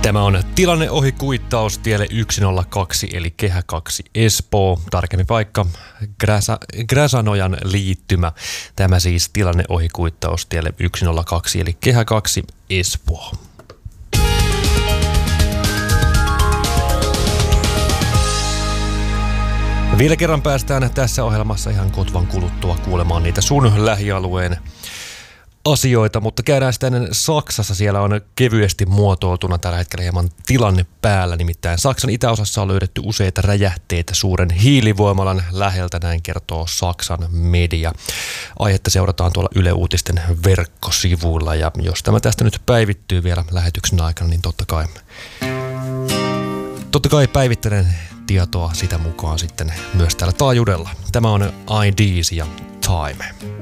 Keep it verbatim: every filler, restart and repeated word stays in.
Tämä on tilanne ohi kuittaus tielle yksi nolla kaksi eli Kehä kaksi Espoo. Tarkempi paikka Gräsa, Gräsanojan liittymä. Tämä siis tilanne ohi kuittaus tielle yksi nolla kaksi eli Kehä kaksi Espoo. Vielä kerran päästään tässä ohjelmassa ihan kotvan kuluttua kuulemaan niitä sun lähialueen asioita, mutta käydään sitä ennen Saksassa. Siellä on kevyesti muotoiltuna tällä hetkellä hieman tilanne päällä. Nimittäin Saksan itäosassa on löydetty useita räjähteitä suuren hiilivoimalan läheltä, näin kertoo Saksan media. Aihetta seurataan tuolla Yle Uutisten verkkosivuilla, ja jos tämä tästä nyt päivittyy vielä lähetyksen aikana, niin totta kai, totta kai päivittelen tietoa sitä mukaan sitten myös täällä taajuudella. Tämä on I Ds ja Time.